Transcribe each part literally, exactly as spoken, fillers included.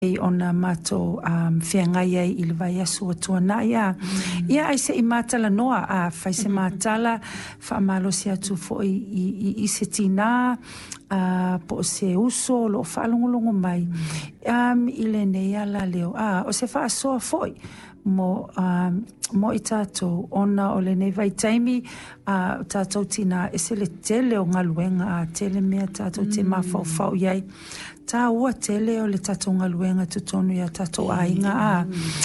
e ona mato um fiangai ai i le vai asu atua na ia ia ai se i matala noa a fai se matala fa malo se atu fo i i, i se tina a po se uso lo fa longo mai um i le nei ala leo a o se fa so foi mo um mo i tato ona o le nei vai taimi a tato tina e se le tele o ngaluenga a tele mea tato te mafau fau iai ta ua tele o le tato ngaluenga tutonu ia tato ainga a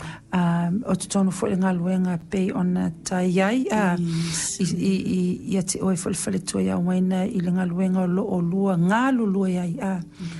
um, o tutonu fo le ngaluenga pei ona ta iai a i, i, i, i te oe falfale tua ia waina i le ngaluenga o lo o lua ngalu lua iai a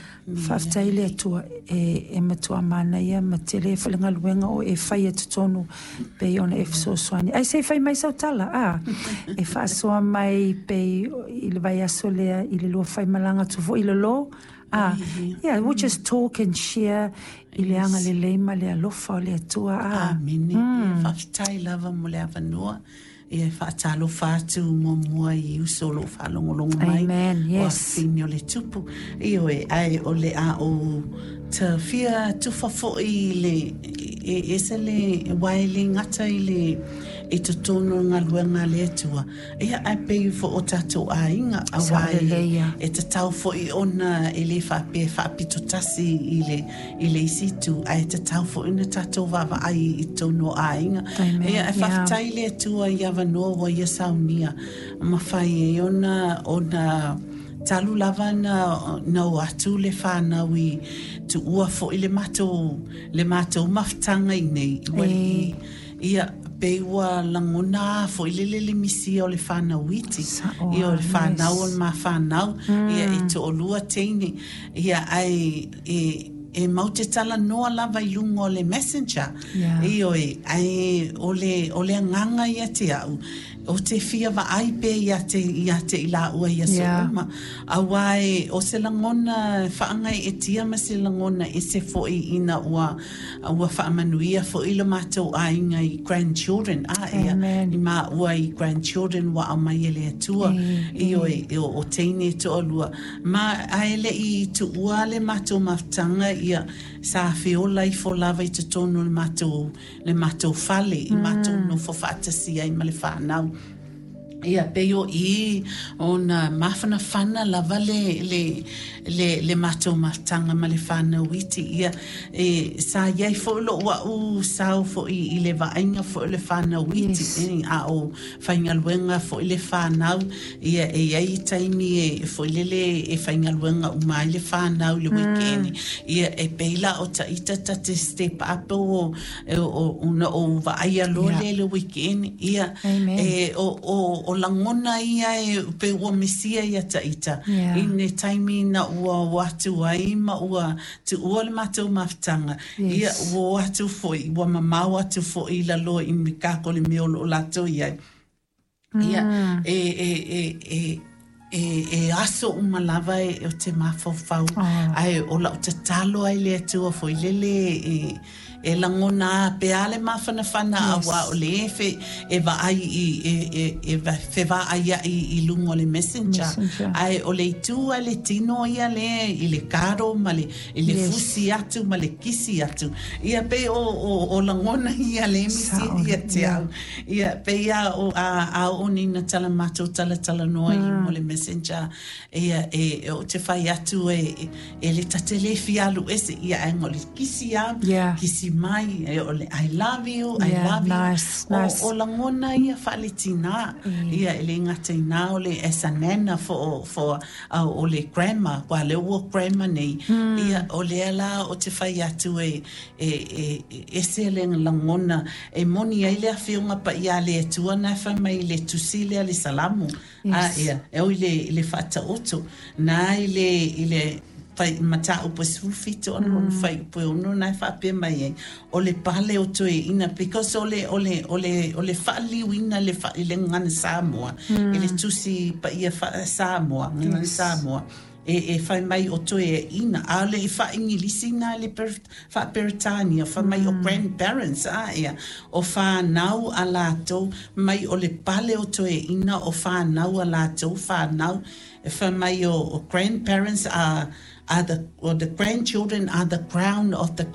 Faftai le atua e, e matua mana ia ma tele fale ngaluenga o e fai atu tonu pe ona e fso soani. Ai se fai mai sautala, ah, e fa soa mai pe i le vai aso lea i le lua fai malanga tuvo i le lo. Ah, yeah, we'll just talk and share i le anga le leima le alofa o le atua. Ah, Amini, faftai lava mo le avanua. E whaatalo whātu mo mua i uso lo whalongolongo mai. Amen, yes. O a whino le tupu. I oe ai o le a o ta whia tufafo i le e ese le waile ngata i le e to tono ngā luenga le atua. Ea ai pei fo o tato a inga a waile e te tau fo i ona e le whape whapito tasi i le i le isitu ai te tau fo ina tato wawa ai i tono a inga. Ea ai whaftai le atua i avanoa wa ia saunia. Ma whai e ona ona talu lava na na atu le whanau i tu ua fo i le mato le mato maftanga i nei. Wali ia pewa langona fo i le le misi o le whanau iti. I o le whanau o le ma whanau. Ia i to o lua teine. Ia ai e e mau te tala noa lava i lunga o le messenger. I o e ai o le o le nganga ia te au. O te fia wa ai pe ia te ia te ila ua ia so uma a wai o se langona whaanga e tia ma se langona e se fo i ina ua ua whaamanuia fo ilo mātou a inga i grandchildren a ea i mā ua i grandchildren wa au mai ele atua i o, e, o, o teine to o lua ma a ele i tu ua le mātou maftanga ia sa whiola i fo lava i te tono le mātou le mātou fale i mātou no fo whaatasia i ma le whanau ia peo i ona mafana fana lava le le le le mato matanga ma le fana witi ia e sa ia fo lo wa u sa fo i le vainga fo le fana witi e a o fainga luenga fo le fana ia e ai taimi e fo le le e fainga luenga u mai le fana le weekend ia e peila o ta ita ta te step up o o una o va ia lo le le weekend ia e o o o langona ia e pe ua mesia ia taita yeah. I ne taimi na ua watu ai ma ua tu ua le matou maftanga yes. Ia ua watu foi ua mamau atu foi la lo i mikako le meolo o lato ia mm. Ia e e e e e e aso uma lava e o te mafofau oh. Ai o la o te talo ai le atua foi lele e e langona pe ale mafana fana yes. Awa o le fe e va ai i e e e va fe va ai i, i lungo le messenger. messenger ai o le tu ale tino ia le i le caro ma le i le yes. Fusi atu ma le kisi atu ia pe o o, o langona ia le misi ia te au ia pe ia o a a oni na tala mato tala tala noa mm. I mo le messenger ia e o te fai atu e e le tatele fialu ese ia ngo le kisi a yeah. Kisi mai e o le I love you I yeah, love nice, you nice. o, o langona ia whaaletina mm. Ia ele ngata ina o le esa nena fo, fo uh, o le grandma wa le ua grandma nei mm. Ia o le ala o te whai atu e e, e, e se le langona e moni ai le awhiunga pa ia le atua na wha mai le tusile le salamu yes. A ia e o le, le whata oto na i le, i le fai mata o pues fito on fai po no na fa pe mai o le pale o to ina because o le o le o le o le fali wina le fa le ngana Samoa ele tusi pa ia fa Samoa ngana Samoa e e fai mai o to ina ale e fa ingilisi na le per fa peritania fa mai o grandparents a ia o fa nau alato mai o le pale o to ina o fa nau alato fa nau e fa mai o grandparents a are the, or the grandchildren are the crown of the